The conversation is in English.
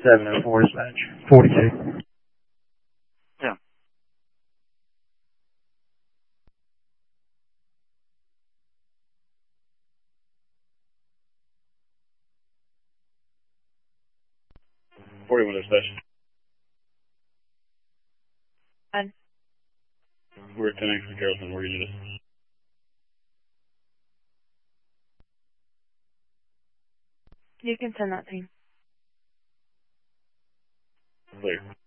704 dispatch. 42. Yeah. Dispatch. And We're 10X from Carrollton. Where you need us? you can send that team. Clear.